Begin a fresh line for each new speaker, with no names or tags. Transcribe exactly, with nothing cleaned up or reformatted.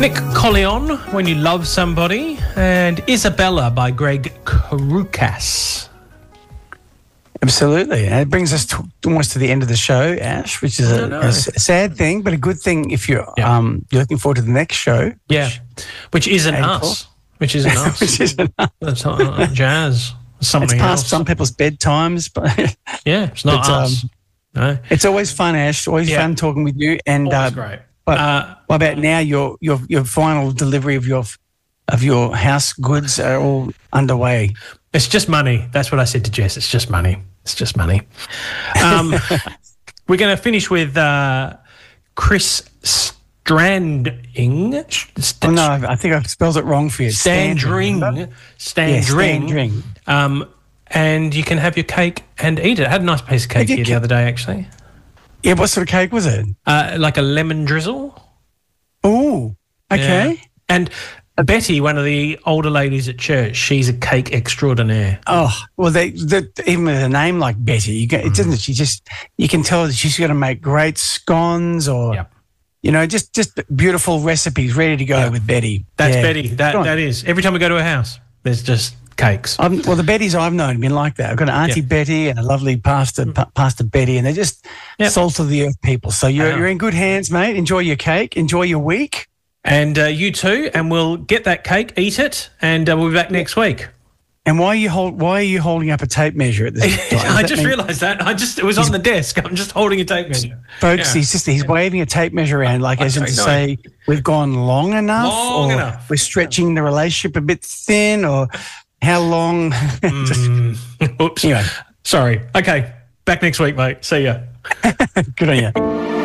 Nick Collion, When You Love Somebody, and Isabella by Greg Karukas.
Absolutely. And it brings us to, almost to the end of the show, Ash, which is a, a sad thing, but a good thing if you're
yeah.
um, you're looking forward to the next show.
Yeah, which, which isn't us. Which isn't us.
which isn't us.
That's uh, jazz. Something
it's past
else.
some people's bedtimes, but
yeah, it's not
but,
us.
Um,
no.
It's always fun, Ash. It's always
yeah.
fun talking with you. And
always
uh,
great.
But
uh,
what about now? Your your your final delivery of your of your house goods are all underway.
It's just money. That's what I said to Jess. It's just money. It's just money. Um, we're going to finish with uh, Chris Stranding. St-
oh, no, I think I've spelled it wrong for you.
Standring. Standring.
Yeah, Standring.
Um, and you can have your cake and eat it. I had a nice piece of cake here ca- the other day, actually.
Yeah, what sort of cake was it?
Uh, like a lemon drizzle.
Oh, okay.
Yeah. And Betty, one of the older ladies at church, she's a cake extraordinaire.
Oh, well, they, they even with a name like Betty, you get, it doesn't. She just you can tell that she's going to make great scones or,
yep.
you know, just just beautiful recipes ready to go
yep.
with Betty.
That's
yeah.
Betty. That that is. Every time we go to her house, there's just cakes.
I'm, well, the Bettys I've known have been like that. I've got an Auntie yep. Betty and a lovely Pastor mm. pa- Pastor Betty, and they're just yep. salt of the earth people. So you're you're in good hands, mate. Enjoy your cake. Enjoy your week.
And uh, you too, and we'll get that cake, eat it, and uh, we'll be back next week.
And why are you hold, Why are you holding up a tape measure at this time?
I just mean, realised that. I just it was on the desk. I'm just holding a tape measure,
folks.
Yeah.
He's just he's yeah. waving a tape measure around, like as in to say we've gone long enough,
long
or
enough.
we're stretching the relationship a bit thin, or how long?
mm. Oops.
Anyway,
sorry. Okay, back next week, mate. See ya.
Good on you.